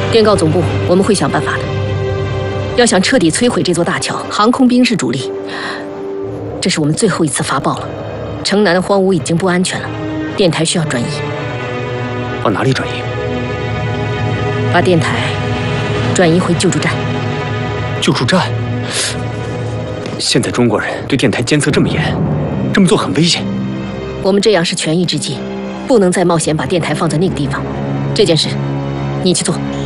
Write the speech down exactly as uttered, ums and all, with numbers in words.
电告总部，我们会想办法的。要想彻底摧毁这座大桥，航空兵是主力。这是我们最后一次发报了，城南的荒芜已经不安全了，电台需要转移。 往哪里转移？ 把电台转移回救助站。 救助站？现在中国人对电台监测这么严，这么做很危险。 我们这样是权宜之计，不能再冒险把电台放在那个地方。这件事，你去做。